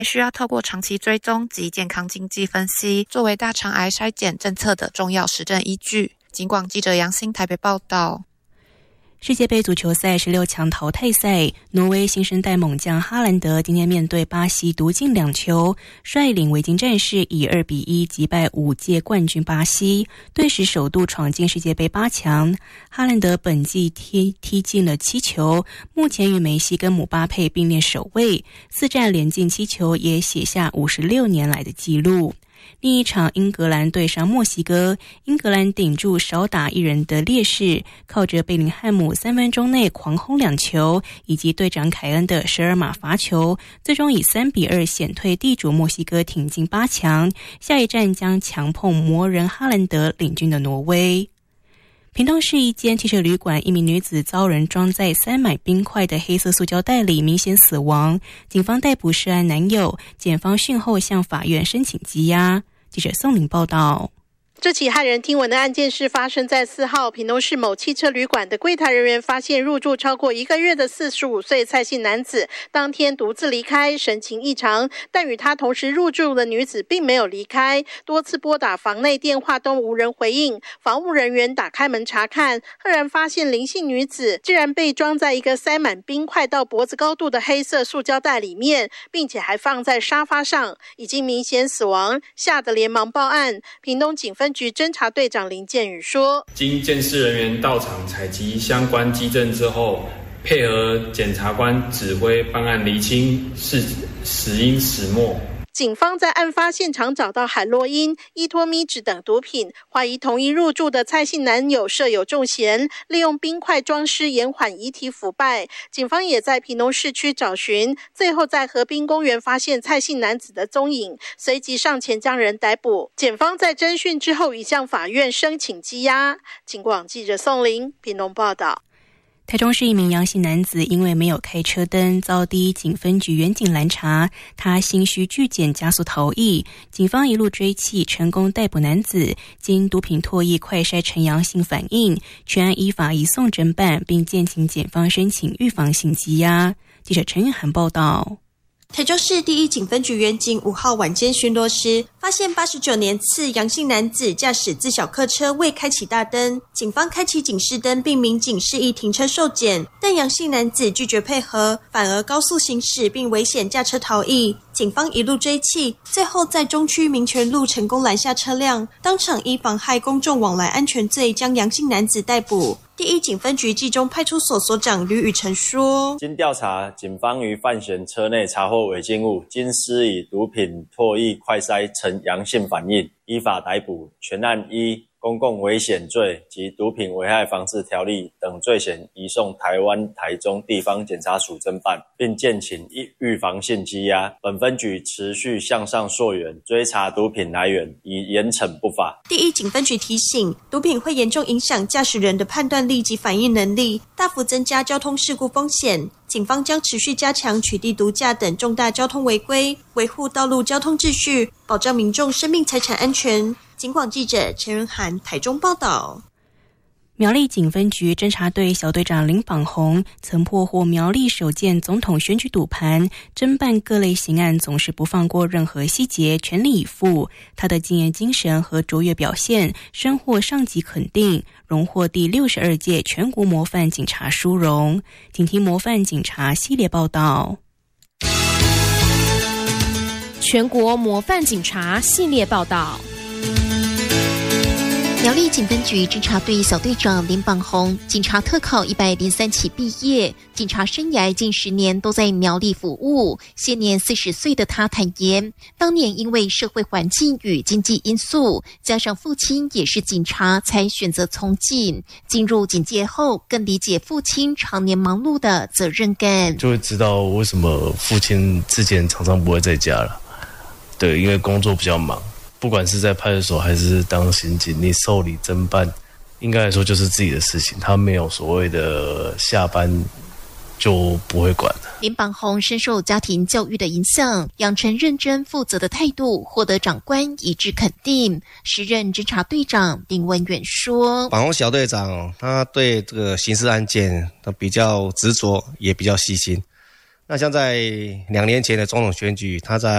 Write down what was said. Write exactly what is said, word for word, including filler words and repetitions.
需要透过长期追踪及健康经济分析，作为大肠癌筛检政策的重要实证依据。警广记者杨欣台北报道。 世界杯足球赛十六强淘汰赛，挪威新生代猛将哈兰德今天面对巴西独进两球，率领维京战士以二比一击败五届冠军巴西，队史首度闯进世界杯八强。哈兰德本季踢踢进了七球，目前与梅西跟姆巴佩并列首位，四战连进七球，也写下五十六年来的纪录。另一场英格兰对上墨西哥，英格兰顶住少打一人的劣势，靠着贝林汉姆三分钟内狂轰两球，以及队长凯恩的十二码罚球，最终以三比二险退地主墨西哥，挺进八强。下一站将强碰魔人哈兰德领军的挪威。屏东市一间汽车旅馆，一名女子遭人装在塞满冰块的黑色塑胶袋里，明显死亡。警方逮捕涉案男友，检方讯后向法院申请羁押。记者宋玲报道。 这起骇人听闻的案件是发生在四号屏东市某汽车旅馆的柜台人员发现入住超过一个月的四十五岁蔡姓男子当天独自离开，神情异常，但与他同时入住的女子并没有离开，多次拨打房内电话都无人回应。房务人员打开门查看，赫然发现林姓女子竟然被装在一个塞满冰块到脖子高度的黑色塑胶袋里面，并且还放在沙发上，已经明显死亡，吓得连忙报案。屏东警分局侦查队长林建宇说， 经鉴识人员到场采集相关基证之后，配合检察官指挥办案厘清是死因始末。 警方在案发现场找到海洛因、依托咪酯等毒品，怀疑同一入住的蔡姓男友设有重嫌，利用冰块装尸延缓遗体腐败。警方也在屏东市区找寻，最后在河滨公园发现蔡姓男子的踪影，随即上前将人逮捕。检方在侦讯之后已向法院申请羁押。警广记者宋玲屏东报道。 台中市一名杨姓男子因为没有开车灯，遭第一警分局员警拦查，他心虚拒检加速逃逸，警方一路追缉，成功逮捕男子，经毒品唾液快筛呈阳性反应，全案依法移送侦办，并建请检方申请预防性羁押。记者陈玉涵报道。 台中市第一警分局员警五号晚间巡逻时，发现八十九年次杨姓男子驾驶自小客车未开启大灯，警方开启警示灯，并民警示意停车受检，但杨姓男子拒绝配合，反而高速行驶并危险驾车逃逸。警方一路追缉，最后在中区民权路成功拦下车辆，当场依妨害公众往来安全罪将杨姓男子逮捕。第一警分局冀中派出所所长吕宇成说， 经调查，警方于范闲车内查获违禁物，经施以毒品唾液快筛呈阳性反应，依法逮捕，全案依公共危险罪及毒品危害防治条例等罪嫌移送台湾台中地方检察署侦办，并建请预防性羁押。本分局持续向上溯源，追查毒品来源，以严惩不法。 第一警分局提醒，毒品会严重影响驾驶人的判断力及反应能力，大幅增加交通事故风险。警方将持续加强取缔毒驾等重大交通违规，维护道路交通秩序，保障民众生命财产安全。警广记者陈仁涵台中报道。 苗栗警分局侦查队小队长林榜宏曾破获苗栗首件总统选举赌盘，侦办各类刑案总是不放过任何细节，全力以赴。他的敬业精神和卓越表现深获上级肯定，荣获第六十二届全国模范警察殊荣。请听模范警察系列报道。 全国模范警察系列报道。 苗栗警分局侦查队小队长林榜宏，警察特考一百零三期毕业，警察生涯近十年都在苗栗服务。现年四十岁的他坦言，当年因为社会环境与经济因素，加上父亲也是警察，才选择从警。进入警界后，更理解父亲常年忙碌的责任感， 就会知道为什么父亲之前常常不会在家了。对，因为工作比较忙。不管是在派出所还是当刑警，你受理侦办，应该来说就是自己的事情，他没有所谓的下班就不会管的。 林榜宏深受家庭教育的影响，养成认真负责的态度，获得长官一致肯定。时任侦查队长林文远说， 榜宏小队长他对这个刑事案件他比较执着，也比较细心。那像在两年前的总统选举，他在